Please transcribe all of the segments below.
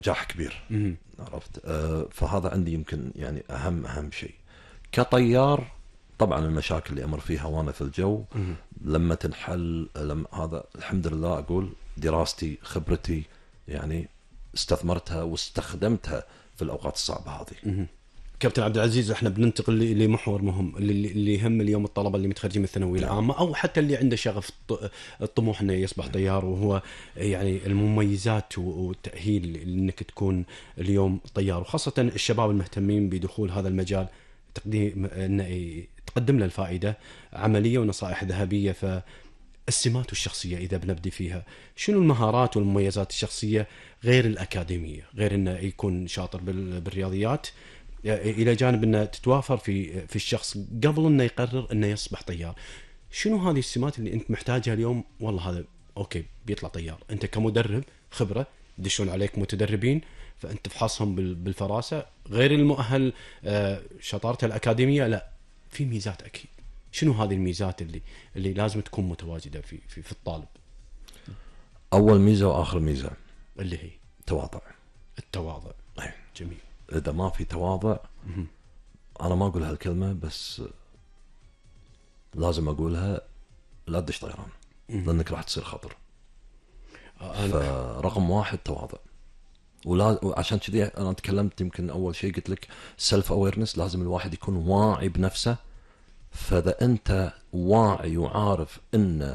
نجاح كبير. عرفت. فهذا عندي يمكن يعني أهم شيء كطيار. طبعا المشاكل اللي أمر فيها وأنا في الجو لما تنحل، هذا الحمد لله أقول دراستي خبرتي يعني استثمرتها واستخدمتها في الأوقات الصعبة هذه. كابتن عبد العزيز، احنا بننتقل لمحور مهم اللي يهم اليوم الطلبه اللي متخرجين من الثانويه العامه او حتى اللي عنده شغف الطموح انه يصبح طيار، وهو يعني المميزات والتاهيل انك تكون اليوم طيار، وخاصه الشباب المهتمين بدخول هذا المجال تقدم له الفائده عمليه ونصائح ذهبيه. فالسمات الشخصيه اذا بنبدي فيها، شنو المهارات والمميزات الشخصيه غير الاكاديميه، غير انه يكون شاطر بالرياضيات، الى جانب انه تتوافر في الشخص قبل انه يقرر انه يصبح طيار؟ شنو هذه السمات اللي انت محتاجها اليوم؟ والله هذا اوكي بيطلع طيار. انت كمدرب خبره دشون عليك متدربين، فانت تفحصهم بالفراسه، غير المؤهل شطارته الاكاديميه، لا في ميزات اكيد. شنو هذه الميزات اللي لازم تكون متواجده في الطالب؟ اول ميزه واخر ميزه اللي هي التواضع. جميل. إذا ما في تواضع، أنا ما أقول هالكلمة بس لازم أقولها، لا تدش طيران لأنك راح تصير خطر. فرقم واحد تواضع. وعشان كذي أنا تكلمت يمكن أول شيء قلت لك سيلف أويرنس، لازم الواحد يكون واعي بنفسه. فإذا أنت واعي وعارف إنه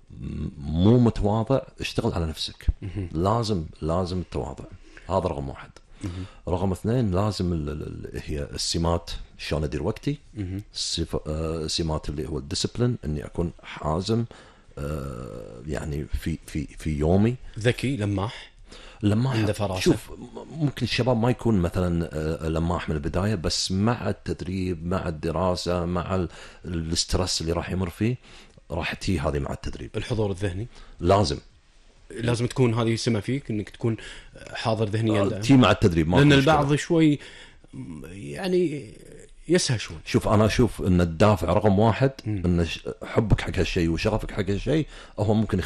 مو متواضع، اشتغل على نفسك. لازم التواضع، هذا رقم واحد. رقم اثنين، لازم هي السمات، شلون ادير وقتي، سمات اللي هو الديسبلين، اني اكون حازم يعني في يومي، ذكي، لماح. عنده فراسة. شوف، ممكن الشباب ما يكون مثلا لماح من البداية، بس مع التدريب، مع الدراسة، مع الاسترس اللي راح يمر فيه، راح تي هذه مع التدريب. الحضور الذهني لازم تكون هذه سمة فيك، انك تكون حاضر ذهنيا تي مع التدريب. لان البعض شوي يعني يسهى شوي. شوف، انا اشوف ان الدافع رقم واحد ان حبك حق هالشيء وشغفك حق هالشيء هو ممكن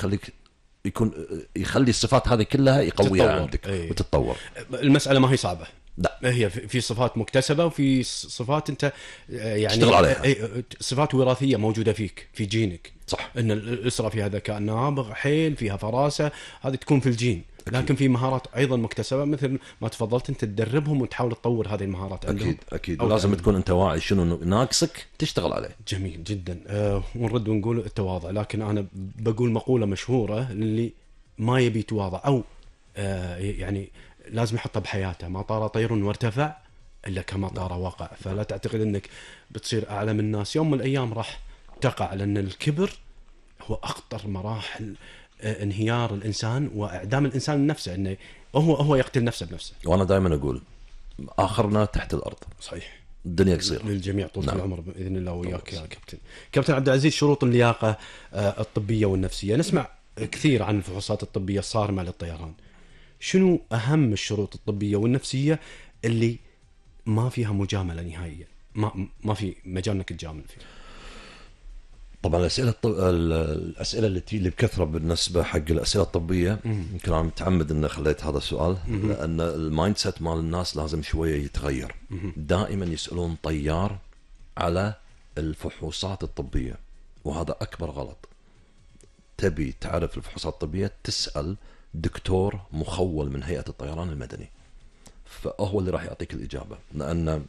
يخلي الصفات هذه كلها يقويها عندك وتتطور. المسألة ما هي صعبة، لا، هي في صفات مكتسبة وفي صفات انت يعني تشتغل عليها، صفات وراثية موجودة فيك في جينك. صح. ان الأسرة فيها ذكاء نابغ، حيل فيها فراسة، هذه تكون في الجين. لكن في مهارات ايضا مكتسبة مثل ما تفضلت انت، تدربهم وتحاول تطور هذه المهارات عندهم. اكيد لازم تكون انت واعي شنو ناقصك تشتغل عليه. جميل جدا. ونرد ونقول التواضع. لكن انا بقول مقولة مشهورة للي ما يبي يتواضع او يعني لازم يحطها بحياته: ما طار طير وارتفع إلا كما طار وقع. فلا تعتقد أنك بتصير أعلى من الناس، يوم من الأيام راح تقع، لأن الكبر هو أخطر مراحل انهيار الإنسان وإعدام الإنسان لنفسه، أنه هو يقتل نفسه بنفسه. وأنا دائما أقول آخرنا تحت الأرض. صحيح. الدنيا قصيرة للجميع طول العمر بإذن الله وياك يا كابتن عبد العزيز. شروط اللياقة الطبية والنفسية، نسمع كثير عن الفحوصات الطبية الصارمة للطيران. شنو أهم الشروط الطبية والنفسية اللي ما فيها مجاملة نهائيا، ما في مجال انك تجامل فيها؟ طبعا الأسئلة اللي بكثرة بالنسبة حق الأسئلة الطبية، يمكن أنا متعمد أن خليت هذا السؤال لأن المايند سيت مال الناس لازم شوية يتغير. دائما يسألون طيار على الفحوصات الطبية، وهذا أكبر غلط. تبي تعرف الفحوصات الطبية، تسأل دكتور مخول من هيئة الطيران المدني، فهو اللي راح يعطيك الإجابة. لأن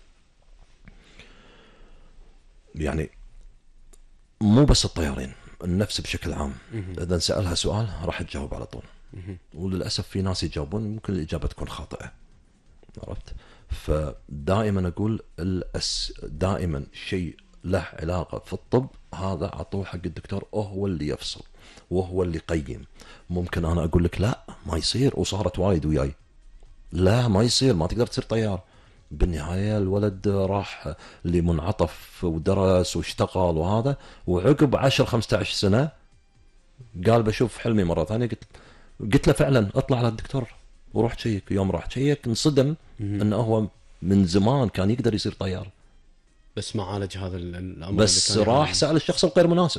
يعني مو بس الطيارين، النفس بشكل عام إذا سألها سؤال راح تجاوب على طول. وللأسف في ناس يجاوبون ممكن الإجابة تكون خاطئة، عرفت؟ فدائما أقول دائما شيء له علاقة في الطب هذا عطوه حق الدكتور، هو اللي يفصل وهو اللي يقيم. ممكن أنا أقول لك لا ما يصير، وصارت وايد وياي، لا ما يصير، ما تقدر تصير طيار. بالنهاية الولد راح لمنعطف ودرس واشتغل وهذا، وعقب 10-15 سنة قال بشوف حلمي مرة ثانية. قلت له فعلا اطلع على الدكتور وروح تشيك. يوم راح تشيك انصدم انه هو من زمان كان يقدر يصير طيار، بس ما عالج هذا الأمر، بس راح سأل الشخص الغير مناسب.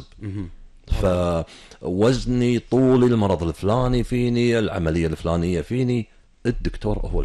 فوزني، طولي، المرض الفلاني فيني، العملية الفلانية فيني، الدكتور هو